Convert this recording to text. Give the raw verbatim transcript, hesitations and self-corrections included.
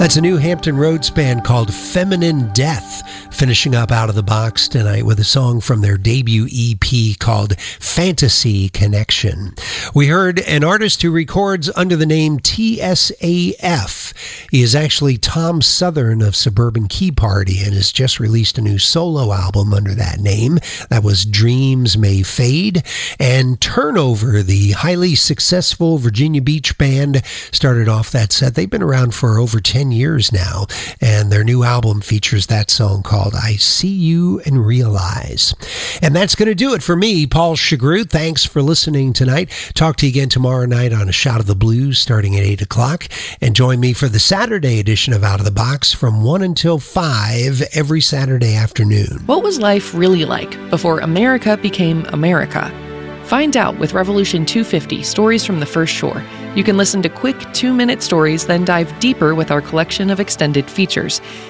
That's a new Hampton Roads band called Feminine Death, finishing up Out of the Box tonight with a song from their debut E P called Fantasy Connection. We heard an artist who records under the name T S A F. He is actually Tom Southern of Suburban Key Party and has just released a new solo album under that name. That was Dreams May Fade. And Turnover, the highly successful Virginia Beach band, started off that set. They've been around for over ten years now, and their new album features that song called I See You and Realize. And that's going to do it for me, Paul Chagru. Thanks for listening tonight. Talk to you again tomorrow night on A Shot of the Blues starting at eight o'clock. And join me for the Saturday edition of Out of the Box from one until five every Saturday afternoon. What was life really like before America became America? Find out with Revolution two fifty, Stories from the First Shore. You can listen to quick two-minute stories, then dive deeper with our collection of extended features.